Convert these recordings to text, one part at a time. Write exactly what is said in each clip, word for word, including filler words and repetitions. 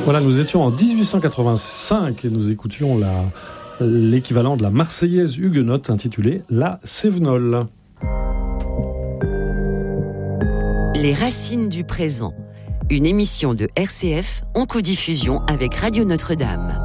Voilà, nous étions en dix-huit cent quatre-vingt-cinq et nous écoutions la, l'équivalent de la Marseillaise huguenote intitulée La Cévenole. Les racines du présent, une émission de R C F en codiffusion avec Radio Notre-Dame.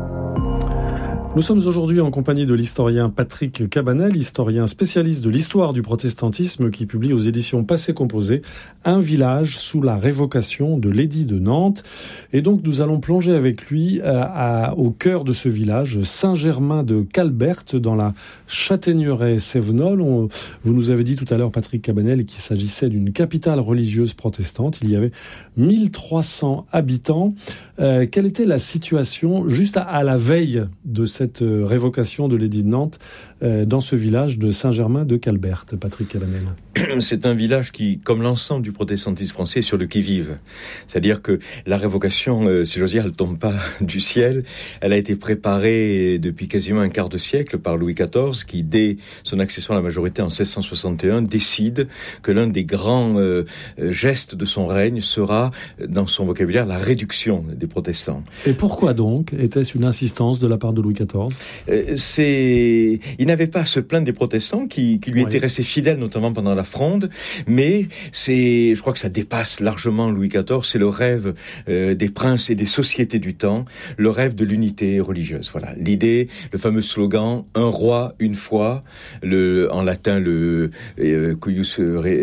Nous sommes aujourd'hui en compagnie de l'historien Patrick Cabanel, historien spécialiste de l'histoire du protestantisme qui publie aux éditions Passé Composé Un village sous la révocation de l'édit de Nantes. Et donc nous allons plonger avec lui à, à, au cœur de ce village, Saint-Germain de Calberte, dans la Châtaigneraie Cévenole. On, vous nous avez dit tout à l'heure, Patrick Cabanel, qu'il s'agissait d'une capitale religieuse protestante. Il y avait mille trois cents habitants. Euh, quelle était la situation juste à, à la veille de cette révocation de l'édit de Nantes euh, dans ce village de Saint-Germain de Calberte, Patrick Cabanel? C'est un village qui, comme l'ensemble du protestantisme français, est sur le qui-vive. C'est-à-dire que la révocation, euh, si j'ose dire, elle tombe pas du ciel. Elle a été préparée depuis quasiment un quart de siècle par Louis quatorze, qui, dès son accession à la majorité en seize cent soixante et un, décide que l'un des grands euh, gestes de son règne sera, dans son vocabulaire, la réduction des protestants. Et pourquoi donc? Était-ce une insistance de la part de Louis quatorze? euh, c'est... Il n'avait pas à se plaindre des protestants qui, qui lui étaient ouais. restés fidèles, notamment pendant la Fronde, mais c'est, je crois que ça dépasse largement Louis quatorze, c'est le rêve euh, des princes et des sociétés du temps, le rêve de l'unité religieuse. Voilà, l'idée, le fameux slogan « Un roi, une foi », le, en latin le euh, « cuius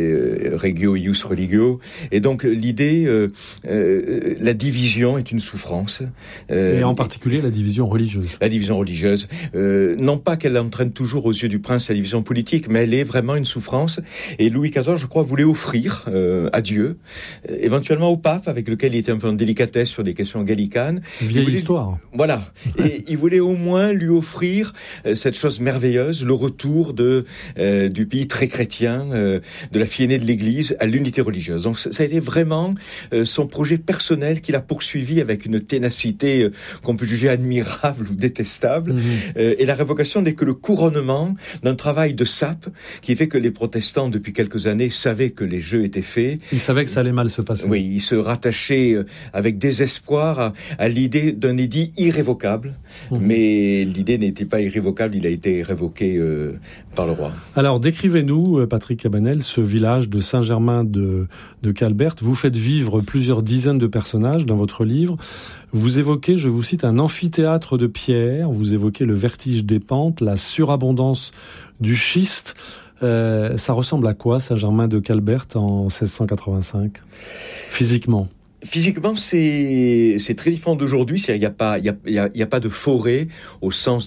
regio, ius religio », et donc l'idée, euh, euh, la division est une souffrance. Euh, et en particulier la division religieuse. La division religieuse, euh, non pas qu'elle entraîne toujours aux yeux du prince la division politique, mais elle est vraiment une souffrance. Et Louis quatorze, je crois, voulait offrir euh, à Dieu, euh, éventuellement au pape, avec lequel il était un peu en délicatesse sur des questions gallicanes. Vieille voulait, histoire. Voilà. Et il voulait au moins lui offrir euh, cette chose merveilleuse, le retour de euh, du pays très chrétien, euh, de la fille aînée de l'Église, à l'unité religieuse. Donc ça a été vraiment euh, son projet personnel qu'il a poursuivi avec une ténacité euh, qu'on peut juger admirable ou détestable. Mmh. Euh, et la révocation n'est que le couronnement d'un travail de sape qui fait que les protestants, depuis quelques années, savaient que les jeux étaient faits. Ils savaient que ça allait mal se passer. Oui, ils se rattachaient avec désespoir à, à l'idée d'un édit irrévocable. Mmh. Mais l'idée n'était pas irrévocable, il a été révoqué euh, par le roi. Alors, décrivez-nous, Patrick Cabanel, ce village de Saint-Germain de, de Calberte. Vous faites vivre plusieurs dizaines de personnages dans votre livre. Vous évoquez, je vous cite, un amphithéâtre de pierre. Vous évoquez le vertige des pentes, la surabondance du schiste. Euh, ça ressemble à quoi, Saint-Germain de Calberte en seize cent quatre-vingt-cinq, physiquement? Physiquement, c'est, c'est très différent d'aujourd'hui. C'est-à-dire, il n'y a pas, il y a, il y a, il y a pas de forêt au sens